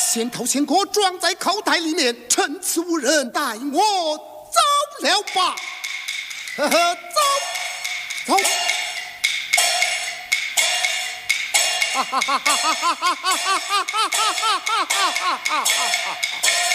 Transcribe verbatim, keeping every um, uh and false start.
仙头仙果装在口袋里面，趁此无人，带我走了吧。呵呵，走走。哈哈哈哈哈哈哈哈哈哈哈哈哈哈哈哈！